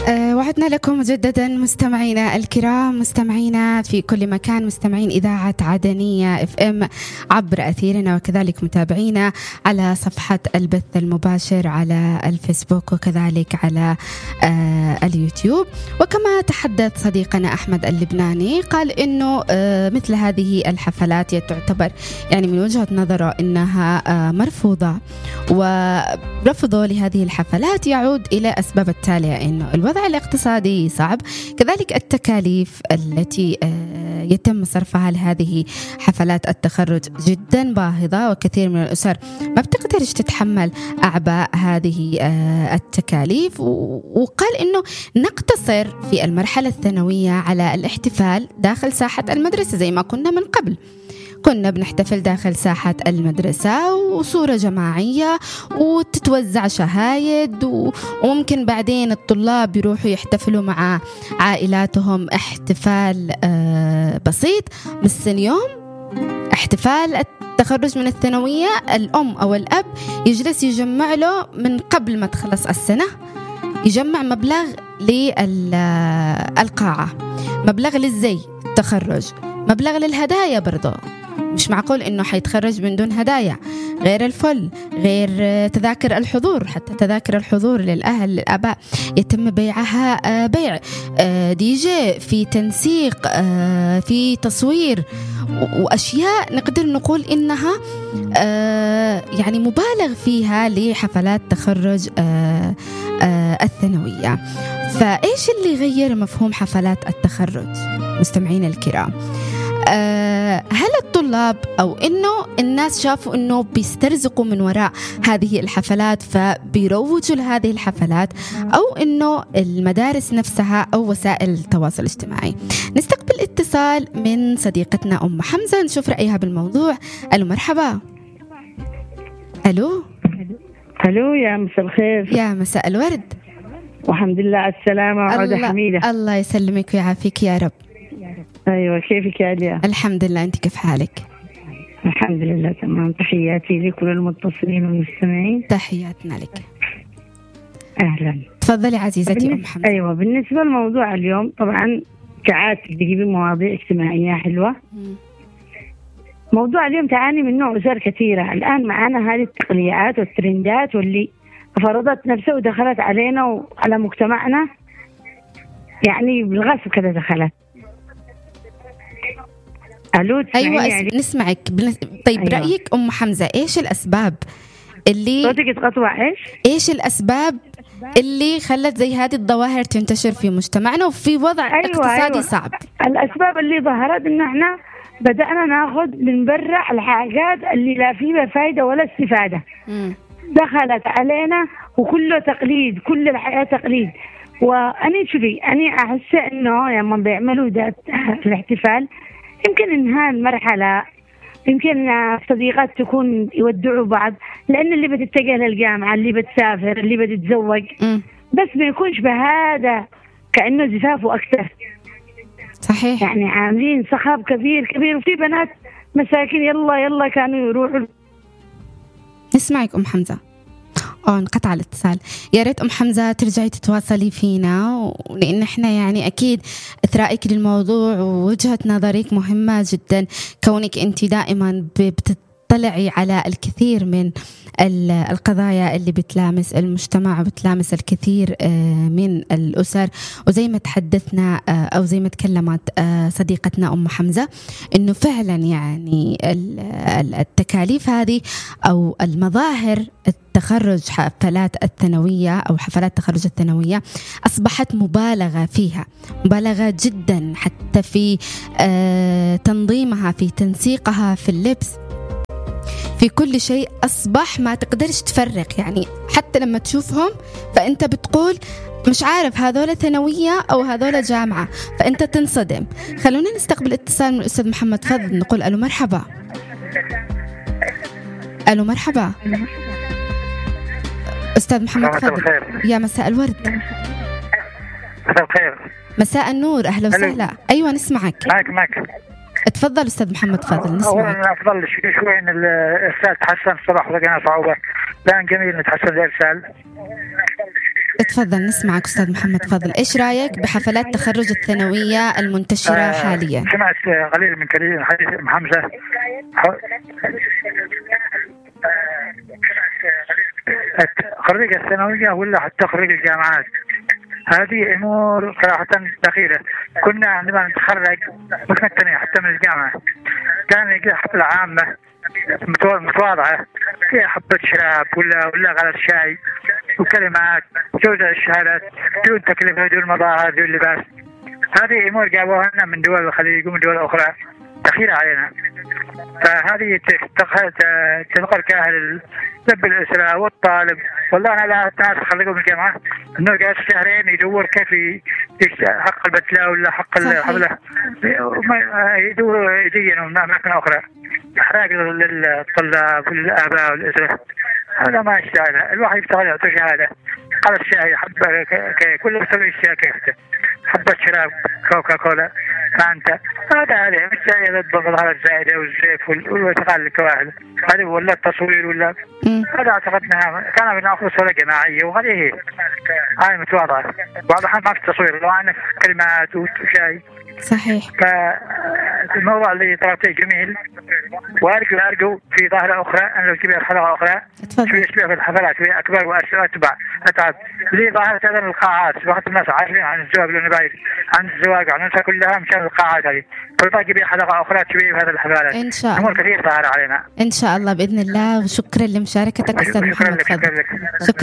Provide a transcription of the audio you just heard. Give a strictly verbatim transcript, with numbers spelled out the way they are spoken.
أه وعدنا لكم مجددا مستمعينا الكرام، مستمعينا في كل مكان، مستمعين إذاعة عدنية اف ام عبر أثيرنا، وكذلك متابعينا على صفحة البث المباشر على الفيسبوك وكذلك على أه اليوتيوب. وكما تحدث صديقنا أحمد اللبناني قال إنه أه مثل هذه الحفلات تعتبر يعني من وجهة نظره إنها أه مرفوضة، ورفضه لهذه الحفلات يعود إلى أسباب التالية: إنه الوضع الاقتصادي صعب، كذلك التكاليف التي يتم صرفها لهذه حفلات التخرج جدا باهظة، وكثير من الأسر ما بتقدرش تتحمل أعباء هذه التكاليف. وقال إنه نقتصر في المرحلة الثانوية على الاحتفال داخل ساحة المدرسة زي ما كنا من قبل، كنا بنحتفل داخل ساحة المدرسة وصورة جماعية وتتوزع شهايد، وممكن بعدين الطلاب يروحوا يحتفلوا مع عائلاتهم احتفال بسيط. بس اليوم احتفال التخرج من الثانوية الأم أو الأب يجلس يجمع له من قبل ما تخلص السنة، يجمع مبلغ للقاعة، مبلغ للزي التخرج، مبلغ للهدايا برضه. مش معقول إنه حيتخرج من دون هدايا، غير الفل، غير تذاكر الحضور، حتى تذاكر الحضور للأهل للآباء يتم بيعها بيع دي جي، في تنسيق، في تصوير، وأشياء نقدر نقول إنها يعني مبالغ فيها لحفلات تخرج الثانوية. فإيش اللي غير مفهوم حفلات التخرج مستمعين الكرام؟ هل الطلاب أو إنه الناس شافوا إنه بيسترزقوا من وراء هذه الحفلات فبيروجوا لهذه الحفلات، أو إنه المدارس نفسها أو وسائل التواصل الاجتماعي؟ نستقبل اتصال من صديقتنا أم حمزة نشوف رأيها بالموضوع. ألو مرحبا. ألو ألو يا مساء الخير. يا مساء الورد. والحمد لله على السلامة وعودة حميدة. الله يسلمك ويعافيك يا رب. أيوة، كيفك يا عليا؟ الحمد لله، أنت كيف حالك؟ الحمد لله تمام. تحياتي لكل المتصلين والمستمعين. تحياتنا لك. أهلا، تفضلي عزيزتي أم حمزة. أيوة، بالنسبة لموضوع اليوم طبعا كعادة تجيبين مواضيع اجتماعية حلوة. م. موضوع اليوم تعاني من نوع أسر كثيرة الآن معانا هذه التقليعات والترندات واللي فرضت نفسها ودخلت علينا وعلى مجتمعنا، يعني بالغصب كذا دخلت. ألو أيوة يعني؟ نسمعك. طيب أيوة. رأيك أم حمزة إيش الأسباب اللي صوتك يتقطع؟ إيش إيش الأسباب اللي خلت زي هذه الظواهر تنتشر في مجتمعنا وفي وضع أيوة اقتصادي أيوة. صعب؟ الأسباب اللي ظهرت إن إحنا بدأنا ناخذ من برا الحاجات اللي لا فيها فايدة ولا استفادة. م. دخلت علينا وكله تقليد، كل الحياة تقليد. وأنا شوفي أنا أحس إنه لما يعني بيعملوا ده الاحتفال يمكن إنها المرحلة، يمكن صديقات تكون يودعوا بعض، لأن اللي بتتجه للجامعة، اللي بتسافر، اللي بتتزوج، م. بس ما يكونش بهذا كأنه زفافه أكثر. صحيح، يعني عاملين صخاب كبير كبير، وفي بنات مساكين يلا يلا كانوا يروحوا. نسمعك أم حمزة. اه انقطع الاتصال. يا ريت أم حمزة ترجعي تتواصلي فينا، لأن احنا يعني أكيد إثرائك للموضوع ووجهة نظرك مهمة جدا، كونك أنت دائما بتطلعي على الكثير من القضايا اللي بتلامس المجتمع وبتلامس الكثير من الأسر. وزي ما تحدثنا أو زي ما تكلمت صديقتنا أم حمزة إنه فعلا يعني التكاليف هذه أو المظاهر التخرج حفلات الثانوية أو حفلات تخرج الثانوية أصبحت مبالغة فيها، مبالغة جدا، حتى في تنظيمها، في تنسيقها، في اللبس، في كل شيء أصبح ما تقدرش تفرق. يعني حتى لما تشوفهم فأنت بتقول مش عارف هذول ثانوية أو هذول جامعة، فأنت تنصدم. خلونا نستقبل اتصال من الأستاذ محمد. فضل نقول ألو مرحبا. ألو مرحبا أستاذ محمد فضل. يا مساء الورد. مساء الخير. مساء النور، أهلا وسهلا. أيوة نسمعك. معك معك تفضل أستاذ محمد فضل نسمعك. أولا أفضل شوي إن الإرسال تحسن، الصباح لقينا صعوبة، الآن جميل نتحسن الإرسال. تفضل نسمعك أستاذ محمد. فضل، إيش رأيك بحفلات تخرج الثانوية المنتشرة آه حاليا؟ سمعت قليل من كليل حديث حمزة خريج الثانوية ولا حتى خريج الجامعات. هذه أمور صراحة دخيلة. كنا عندما نتخرج متمكنين حتى من الجامعة كان يجي حفلة عامة متواضعة فيها حبة شراب ولا ولا غلاف شاي وكلمات جودة الشهادات دون تكلفة دون مظاهر دون لباس. هذه أمور جابوها لنا من دول الخليج ومن دول أخرى دخيلة علينا. فهذه تنقل كاهل لب الأسرة والطالب. والله أنا لا ناس خرجوا من الجامعة إنه جالس شهرين يدور كيف حق البتلاء ولا حق الحفلة يدور يدينوا من أماكن أخرى إحراج للطلاب والآباء والأسرة. هذا ما يشتغل. الواحد يشتغل يعطي شهادة على الشاي حبة كل يسوي الشاي كيفته حبة شراب كوكا كولا فانتا. هذا هذه مش زي الظاهرة الزائدة والزيف والتقال الكواهل هذه ولا التصوير ولا م. هذا اعتقدنا كان بنأخذ صورة جماعية وهذه هي هاي متواضعة. بعض الأحيان ما في تصوير لو أنا كلمات وشاي صحيح. فالموضوع اللي طلبته جميل وأرجو أرجو في ظاهرة أخرى أن لو جبنا حلقة أخرى في يشبه في الحفلات في أكبر وأتبع أتعب لي ظاهرة هذا القاعات. وقت الناس عارفين عن الزواج والنبايد عن الزواج عن الناس كلها مشان القاعات هذه. فالباقي بي حلقة أخرى تشبه هذا الحفلات إن شاء الله. أمور كثير ظاهرة علينا إن شاء الله بإذن الله. وشكرا لمشاركتك أستاذ محمد. فضل.